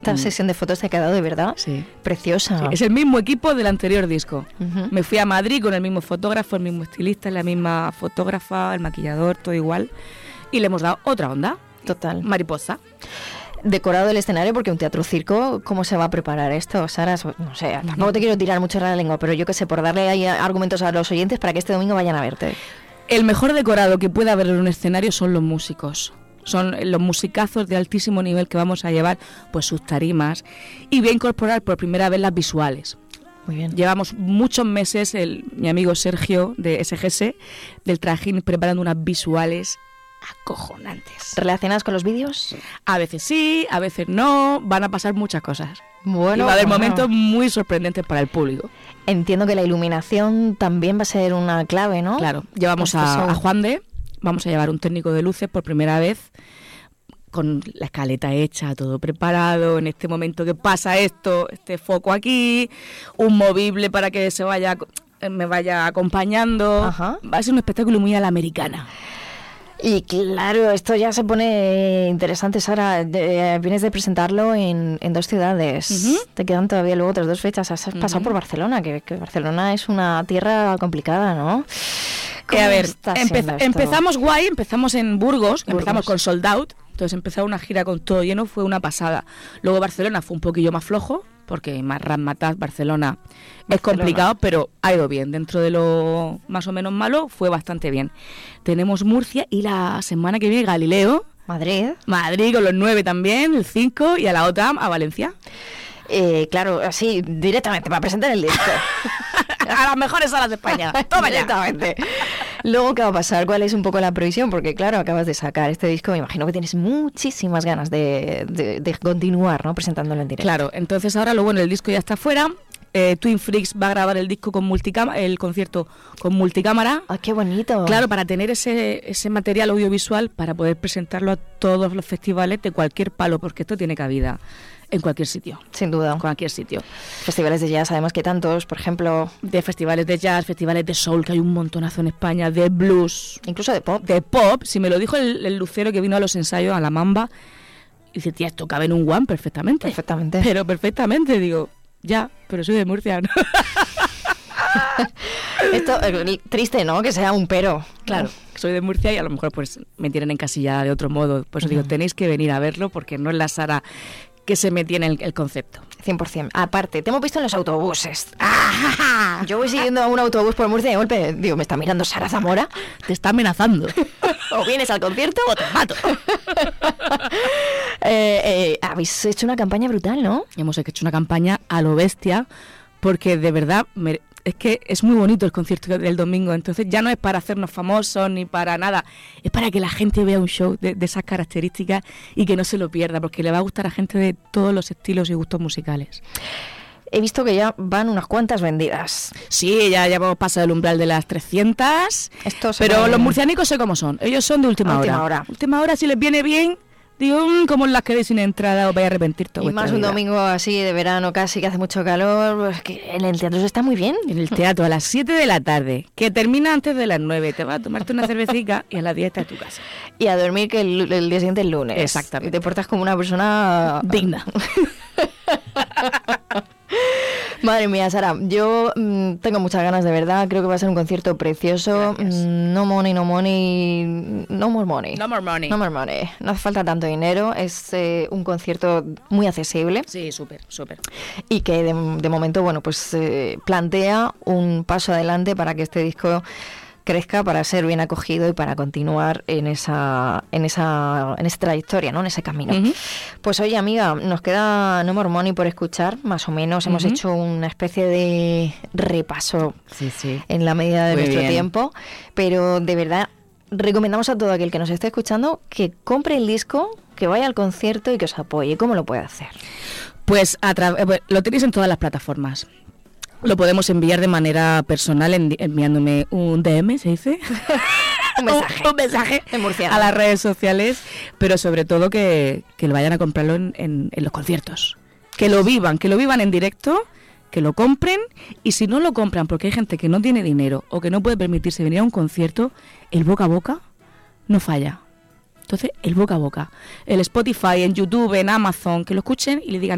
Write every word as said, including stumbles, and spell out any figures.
esta mm. sesión de fotos te ha quedado de verdad sí. preciosa. Sí, es el mismo equipo del anterior disco. Uh-huh. Me fui a Madrid con el mismo fotógrafo, el mismo estilista, la misma fotógrafa, el maquillador, todo igual. Y le hemos dado otra onda. Total. Mariposa. Decorado el escenario, porque un teatro circo, ¿cómo se va a preparar esto, Sara? No sé, tampoco te quiero tirar mucho la lengua, pero yo qué sé, por darle ahí argumentos a los oyentes para que este domingo vayan a verte. El mejor decorado que puede haber en un escenario son los músicos. Son los musicazos de altísimo nivel que vamos a llevar, pues sus tarimas. Y voy a incorporar por primera vez las visuales. Muy bien. Llevamos muchos meses, el, mi amigo Sergio de S G S, del Trajín, preparando unas visuales acojonantes. ¿Relacionadas con los vídeos? A veces sí, a veces no, van a pasar muchas cosas. Bueno, y va a haber bueno. momentos muy sorprendentes para el público. Entiendo que la iluminación también va a ser una clave, ¿no? Claro, llevamos a, a Juan de, vamos a llevar un técnico de luces por primera vez, con la escaleta hecha, todo preparado, en este momento que pasa esto, este foco aquí, un movible para que se vaya, me vaya acompañando. Ajá. Va a ser un espectáculo muy a la americana. Y claro, esto ya se pone interesante, Sara. De, vienes de presentarlo en, en dos ciudades. Uh-huh. Te quedan todavía luego otras dos fechas. Has uh-huh. pasado por Barcelona, que, que Barcelona es una tierra complicada, ¿no? Eh, a ver, empe- empezamos guay, empezamos en Burgos, Burgos, empezamos con Sold Out. Entonces empezar una gira con todo lleno fue una pasada. Luego Barcelona fue un poquillo más flojo, porque más Razzmatazz, Barcelona, Barcelona es complicado, pero ha ido bien. Dentro de lo más o menos malo, fue bastante bien. Tenemos Murcia y la semana que viene Galileo. Madrid. Madrid con los nueve también, el cinco, y a la otra a Valencia. Eh, claro, así, directamente, para presentar el disco. A las mejores salas de España. Toma directamente. Luego, ¿qué va a pasar? ¿Cuál es un poco la previsión? Porque, claro, acabas de sacar este disco, me imagino que tienes muchísimas ganas de, de, de continuar, ¿no?, presentándolo en directo. Claro, entonces ahora lo bueno, el disco ya está fuera. Eh, Twin Freaks va a grabar el disco con multicámara, el concierto con multicámara. ¡Ah, qué bonito! Claro, para tener ese, ese material audiovisual para poder presentarlo a todos los festivales de cualquier palo, porque esto tiene cabida en cualquier sitio. Sin duda. En cualquier sitio. Festivales de jazz, además que tantos, por ejemplo. De festivales de jazz, festivales de soul, que hay un montonazo en España, de blues. Incluso de pop. De pop. Si me lo dijo el, el lucero que vino a los ensayos, a la Mamba, y dice, tía, esto cabe en un one perfectamente. Perfectamente. Pero perfectamente, digo, ya, pero soy de Murcia, ¿no? Esto, eh, triste, ¿no?, que sea un pero. Claro, soy de Murcia y a lo mejor pues me tienen encasillada de otro modo. Por eso uh-huh. digo, tenéis que venir a verlo, porque no es la Sara que se me tiene el, el concepto. cien por ciento. Aparte, te hemos visto en los autobuses. ¡Ah! Yo voy siguiendo a un autobús por Murcia y de golpe, digo, ¿me está mirando Sara Zamora? Te está amenazando. O vienes al concierto o te mato. eh, eh, habéis hecho una campaña brutal, ¿no? Hemos hecho una campaña a lo bestia, porque de verdad me, es que es muy bonito el concierto del domingo. Entonces ya no es para hacernos famosos ni para nada, es para que la gente vea un show de, de esas características y que no se lo pierda, porque le va a gustar a gente de todos los estilos y gustos musicales. He visto que ya van unas cuantas vendidas. Sí, ya, ya hemos pasado el umbral de las trescientas. Esto pero puede... los murcianicos sé cómo son. Ellos son de última, última hora. hora. Última hora, si les viene bien, digo, mmm, como las quedéis sin entrada, os vais a arrepentir todo. Y más un vida. domingo así de verano casi, que hace mucho calor, pues que en el teatro se está muy bien. En el teatro a las siete de la tarde, que termina antes de las nueve. Te vas a tomarte una cervecita y a las diez estás en tu casa. Y a dormir, que el, el día siguiente es lunes. Exactamente. Y te portas como una persona digna. Madre mía, Sara, yo mmm, tengo muchas ganas, de verdad. Creo que va a ser un concierto precioso. Mm, no money, no money, no more money. No more money. No more money. No hace falta tanto dinero. Es eh, un concierto muy accesible. Sí, súper, súper. Y que de, de momento, bueno, pues eh, plantea un paso adelante para que este disco crezca, para ser bien acogido y para continuar en esa en esa en esa trayectoria, ¿no?, en ese camino. Uh-huh. Pues oye, amiga, nos queda No More Money por escuchar, más o menos. Uh-huh. Hemos hecho una especie de repaso sí, sí. en la medida de Muy nuestro bien. tiempo, pero de verdad recomendamos a todo aquel que nos esté escuchando que compre el disco, que vaya al concierto y que os apoye. ¿Cómo lo puede hacer? Pues a tra- lo tenéis en todas las plataformas. Lo podemos enviar de manera personal en, enviándome un D M, ¿se dice? un mensaje. un, un mensaje a las redes sociales, pero sobre todo que, que lo vayan a comprarlo en, en, en los conciertos. Que lo vivan, que lo vivan en directo, que lo compren, y si no lo compran porque hay gente que no tiene dinero o que no puede permitirse venir a un concierto, el boca a boca no falla. Entonces, el boca a boca. El Spotify, en YouTube, en Amazon, que lo escuchen y le digan,